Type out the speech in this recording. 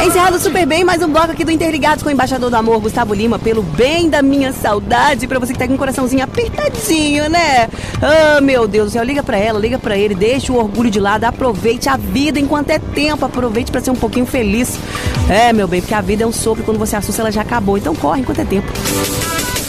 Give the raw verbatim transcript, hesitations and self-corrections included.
Encerrado super bem, mais um bloco aqui do Interligados com o embaixador do amor, Gustavo Lima, pelo bem da minha saudade, pra você que tá com o coraçãozinho apertadinho, né? Ah, meu Deus do céu, liga pra ela, liga pra ele, deixa o orgulho de lado, aproveite a vida enquanto é tempo, aproveite pra ser um pouquinho feliz. É, meu bem, porque a vida é um sopro, quando você assusta ela já acabou, então corre enquanto é tempo.